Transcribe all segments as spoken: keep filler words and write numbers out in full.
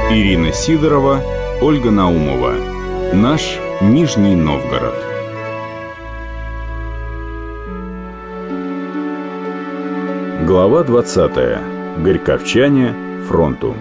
Ирина Сидорова, Ольга Наумова. Наш Нижний Новгород. Глава двадцатая. Горьковчане фронту.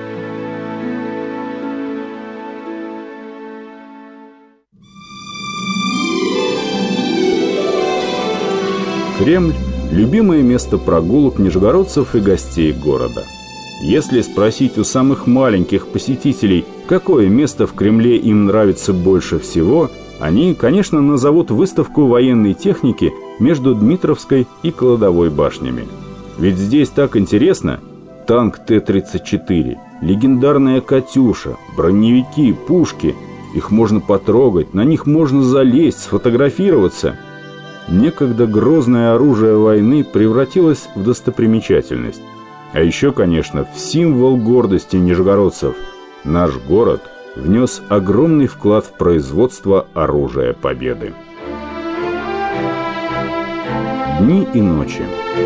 Кремль – любимое место прогулок нижегородцев и гостей города. Если спросить у самых маленьких посетителей, какое место в Кремле им нравится больше всего, они, конечно, назовут выставку военной техники между Дмитровской и Кладовой башнями. Ведь здесь так интересно. Танк Т тридцать четыре, легендарная «Катюша», броневики, пушки. Их можно потрогать, на них можно залезть, сфотографироваться. Некогда грозное оружие войны превратилось в достопримечательность. А еще, конечно, в символ гордости нижегородцев. Наш город внес огромный вклад в производство оружия победы. Дни и ночи.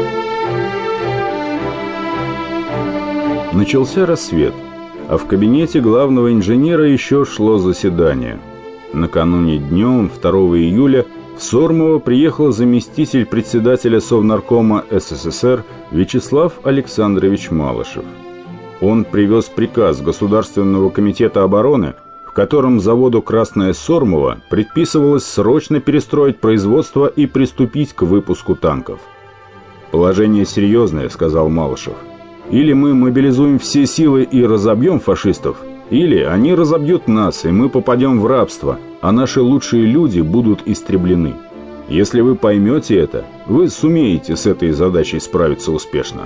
Начался рассвет, а в кабинете главного инженера еще шло заседание. Накануне днем, второго июля, в Сормово приехал заместитель председателя Совнаркома СССР Вячеслав Александрович Малышев. Он привез приказ Государственного комитета обороны, в котором заводу «Красное Сормово» предписывалось срочно перестроить производство и приступить к выпуску танков. «Положение серьезное», — сказал Малышев. «Или мы мобилизуем все силы и разобьем фашистов, или они разобьют нас, и мы попадем в рабство, а наши лучшие люди будут истреблены. Если вы поймете это, вы сумеете с этой задачей справиться успешно».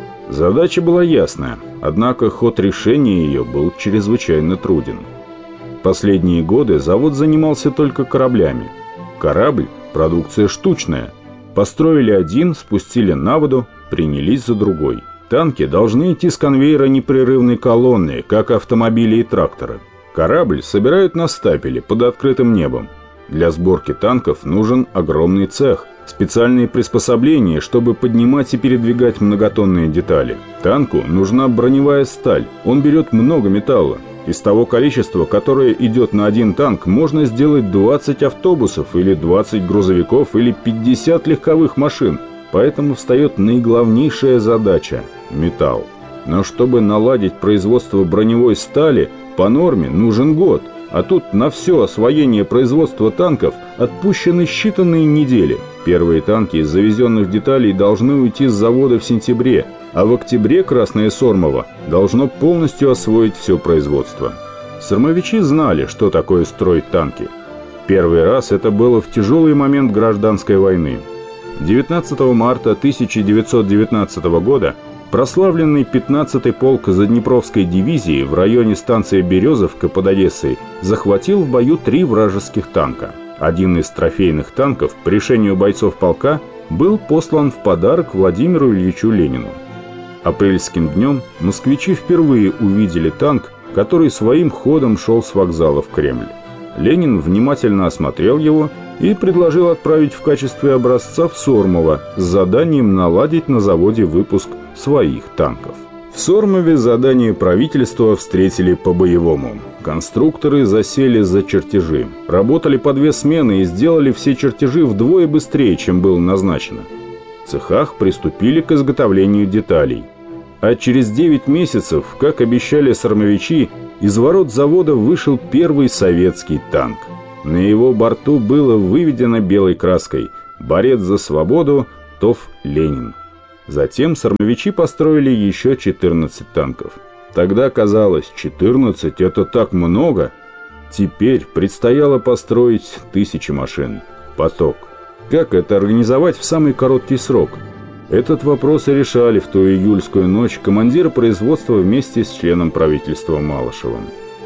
Задача была ясная, однако ход решения ее был чрезвычайно труден. Последние годы завод занимался только кораблями. Корабль – продукция штучная. Построили один, спустили на воду, принялись за другой. Танки должны идти с конвейера непрерывной колонны, как автомобили и тракторы. Корабль собирают на стапеле под открытым небом. Для сборки танков нужен огромный цех, специальные приспособления, чтобы поднимать и передвигать многотонные детали. Танку нужна броневая сталь, он берет много металла. Из того количества, которое идет на один танк, можно сделать двадцать автобусов или двадцать грузовиков или пятьдесят легковых машин. Поэтому встает наиглавнейшая задача – металл. Но чтобы наладить производство броневой стали, по норме нужен год, а тут на все освоение производства танков отпущены считанные недели. Первые танки из завезенных деталей должны уйти с завода в сентябре, а в октябре Красное Сормово должно полностью освоить все производство. Сормовичи знали, что такое строить танки. Первый раз это было в тяжелый момент гражданской войны. девятнадцатого марта тысяча девятьсот девятнадцатого года прославленный пятнадцатый полк Заднепровской дивизии в районе станции Березовка под Одессой захватил в бою три вражеских танка. Один из трофейных танков по решению бойцов полка был послан в подарок Владимиру Ильичу Ленину. Апрельским днем москвичи впервые увидели танк, который своим ходом шел с вокзала в Кремль. Ленин внимательно осмотрел его и предложил отправить в качестве образца в Сормово с заданием наладить на заводе выпуск своих танков. В Сормове задание правительства встретили по-боевому. Конструкторы засели за чертежи, работали по две смены и сделали все чертежи вдвое быстрее, чем было назначено. В цехах приступили к изготовлению деталей. А через девять месяцев, как обещали сормовичи, из ворот завода вышел первый советский танк. На его борту было выведено белой краской «Борец за свободу, ТОВ Ленин». Затем сормовичи построили еще четырнадцать танков. Тогда казалось, четырнадцать – это так много. Теперь предстояло построить тысячи машин. Поток. Как это организовать в самый короткий срок? Этот вопрос и решали в ту июльскую ночь командир производства вместе с членом правительства Малышевым.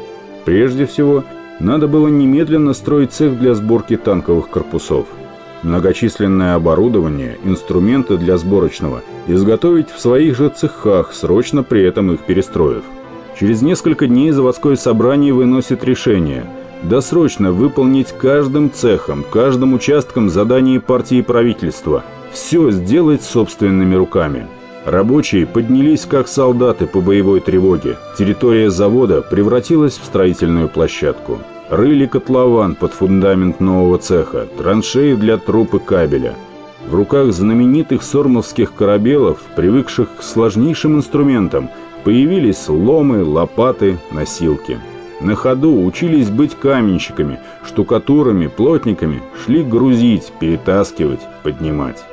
Прежде всего, надо было немедленно строить цех для сборки танковых корпусов. Многочисленное оборудование, инструменты для сборочного изготовить в своих же цехах, срочно при этом их перестроив. Через несколько дней заводское собрание выносит решение досрочно выполнить каждым цехом, каждым участком задание партии и правительства, все сделать собственными руками. Рабочие поднялись как солдаты по боевой тревоге. Территория завода превратилась в строительную площадку. Рыли котлован под фундамент нового цеха, траншеи для труб и кабеля. В руках знаменитых сормовских корабелов, привыкших к сложнейшим инструментам, появились ломы, лопаты, носилки. На ходу учились быть каменщиками, штукатурами, плотниками, шли грузить, перетаскивать, поднимать.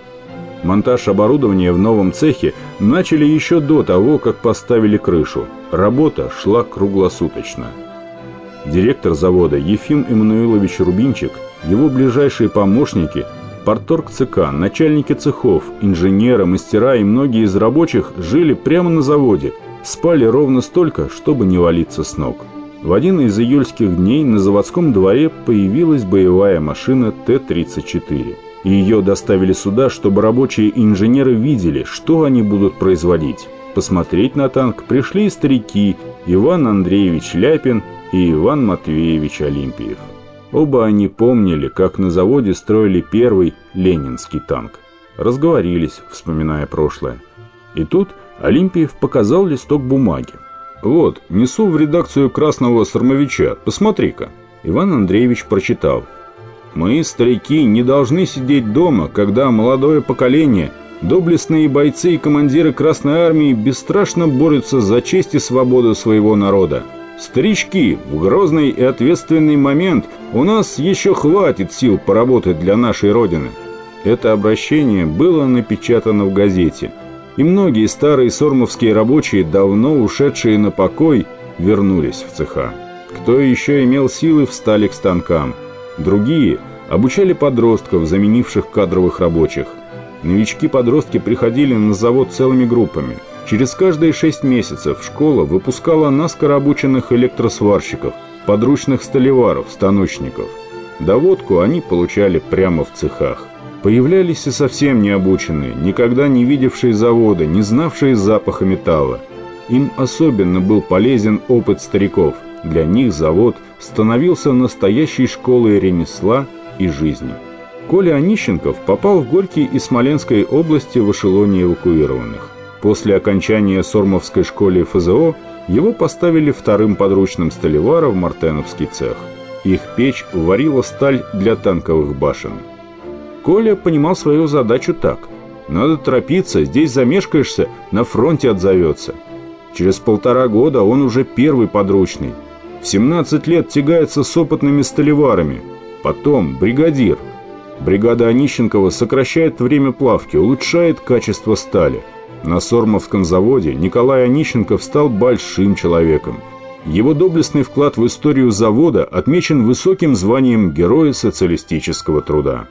Монтаж оборудования в новом цехе начали еще до того, как поставили крышу. Работа шла круглосуточно. Директор завода Ефим Эммануилович Рубинчик, его ближайшие помощники, парторг ЦК, начальники цехов, инженеры, мастера и многие из рабочих жили прямо на заводе, спали ровно столько, чтобы не валиться с ног. В один из июльских дней на заводском дворе появилась боевая машина Т тридцать четыре. Ее доставили сюда, чтобы рабочие и инженеры видели, что они будут производить. Посмотреть на танк пришли старики Иван Андреевич Ляпин и Иван Матвеевич Олимпиев. Оба они помнили, как на заводе строили первый ленинский танк. Разговорились, вспоминая прошлое. И тут Олимпиев показал листок бумаги. «Вот, несу в редакцию «Красного Сормовича», посмотри-ка». Иван Андреевич прочитал. «Мы, старики, не должны сидеть дома, когда молодое поколение, доблестные бойцы и командиры Красной Армии бесстрашно борются за честь и свободу своего народа. Старички, в грозный и ответственный момент у нас еще хватит сил поработать для нашей Родины». Это обращение было напечатано в газете, и многие старые сормовские рабочие, давно ушедшие на покой, вернулись в цеха. Кто еще имел силы, встали к станкам. Другие обучали подростков, заменивших кадровых рабочих. Новички-подростки приходили на завод целыми группами. Через каждые шесть месяцев школа выпускала наскоро обученных электросварщиков, подручных столеваров, станочников. Доводку они получали прямо в цехах. Появлялись и совсем необученные, никогда не видевшие завода, не знавшие запаха металла. Им особенно был полезен опыт стариков. Для них завод становился настоящей школой ремесла и жизни. Коля Онищенков попал в Горький из Смоленской области в эшелоне эвакуированных. После окончания Сормовской школы эф зэ о его поставили вторым подручным столевара в Мартеновский цех. Их печь варила сталь для танковых башен. Коля понимал свою задачу так. Надо торопиться, здесь замешкаешься, на фронте отзовется. Через полтора года он уже первый подручный. В семнадцать лет тягается с опытными столеварами. Потом бригадир. Бригада Онищенкова сокращает время плавки, улучшает качество стали. На Сормовском заводе Николай Онищенков стал большим человеком. Его доблестный вклад в историю завода отмечен высоким званием Героя социалистического труда.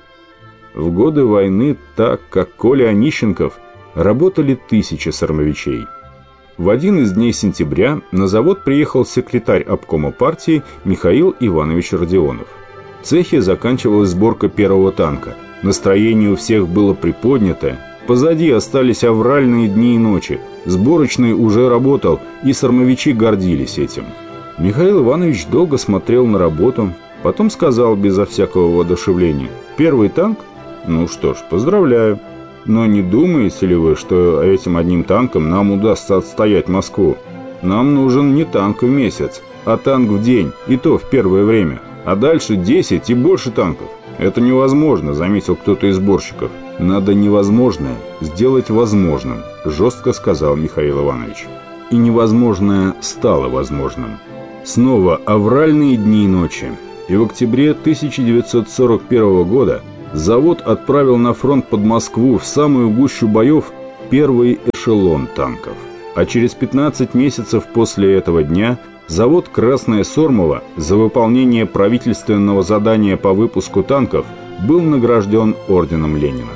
В годы войны, так как Коля Онищенков, работали тысячи сормовичей. В один из дней сентября на завод приехал секретарь обкома партии Михаил Иванович Родионов. В цехе заканчивалась сборка первого танка. Настроение у всех было приподнятое. Позади остались авральные дни и ночи. Сборочный уже работал, и сормовичи гордились этим. Михаил Иванович долго смотрел на работу, потом сказал безо всякого воодушевления: «Первый танк? Ну что ж, поздравляю. Но не думаете ли вы, что этим одним танком нам удастся отстоять Москву? Нам нужен не танк в месяц, а танк в день, и то в первое время. А дальше десять и больше танков. Это невозможно», — заметил кто-то из сборщиков. «Надо невозможное сделать возможным», — жестко сказал Михаил Иванович. И невозможное стало возможным. Снова авральные дни и ночи. И в октябре тысяча девятьсот сорок первого года завод отправил на фронт под Москву в самую гущу боев первый эшелон танков. А через пятнадцать месяцев после этого дня завод «Красное Сормово» за выполнение правительственного задания по выпуску танков был награжден орденом Ленина.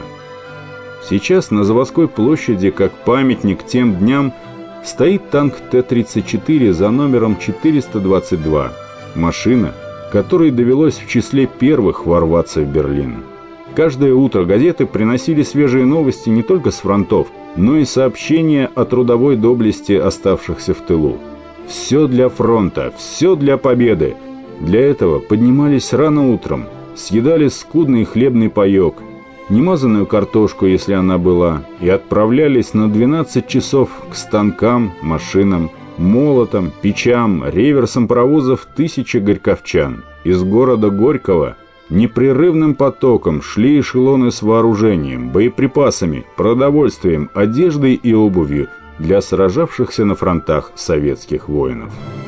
Сейчас на заводской площади, как памятник тем дням, стоит танк Т тридцать четыре за номером четыреста двадцать два. Машина, которой довелось в числе первых ворваться в Берлин. Каждое утро газеты приносили свежие новости не только с фронтов, но и сообщения о трудовой доблести оставшихся в тылу. Все для фронта, все для победы. Для этого поднимались рано утром, съедали скудный хлебный паек, немазанную картошку, если она была, и отправлялись на двенадцать часов к станкам, машинам, молотам, печам, реверсам паровозов тысячи горьковчан. Из города Горького непрерывным потоком шли эшелоны с вооружением, боеприпасами, продовольствием, одеждой и обувью для сражавшихся на фронтах советских воинов.